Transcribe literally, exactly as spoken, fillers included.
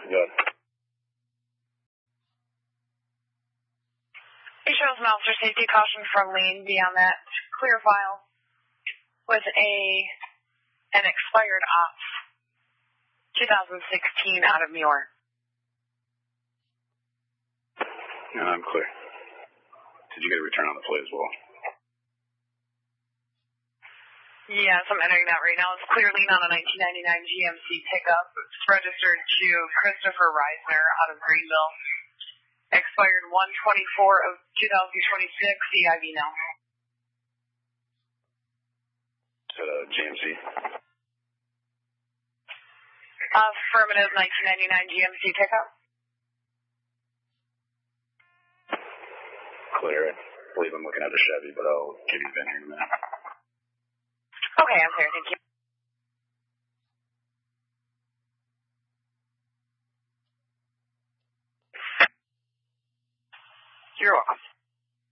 Good. He shows an officer safety caution from lane beyond that clear file with a an expired ops twenty sixteen out of New York. And I'm clear. Did you get a return on the plate as well? Yes, I'm entering that right now. It's clear lien on a nineteen ninety-nine G M C pickup. It's registered to Christopher Reisner out of Greenville. Expired one twenty-four of two thousand twenty-six, C I V now. Is that a G M C? Affirmative nineteen ninety-nine G M C pickup. Clear. I believe I'm looking at a Chevy, but I'll give you a VIN here in a minute. Okay, I'm clear. Thank you. You're welcome.